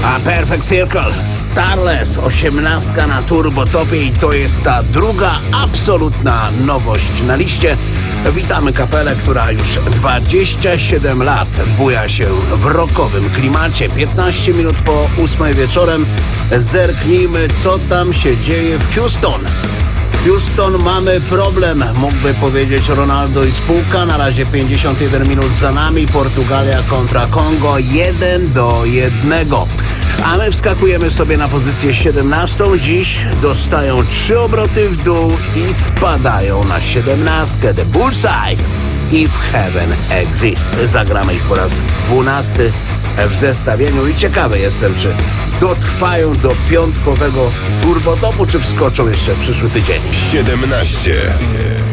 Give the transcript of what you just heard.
A Perfect Circle, Starless, 18 na turbotopie i to jest ta druga absolutna nowość na liście. Witamy kapelę, która już 27 lat buja się w rockowym klimacie. 15 minut po 8 wieczorem zerknijmy, co tam się dzieje w Houston. Houston, mamy problem, mógłby powiedzieć Ronaldo i spółka. Na razie 51 minut za nami, Portugalia kontra Kongo 1-1. A my wskakujemy sobie na pozycję 17. Dziś dostają 3 obroty w dół i spadają na 17. The Bullseyes i w Heaven Exist. Zagramy ich po raz 12 w zestawieniu i ciekawy jestem, czy dotrwają do piątkowego turbotopu, czy wskoczą jeszcze w przyszły tydzień. 17.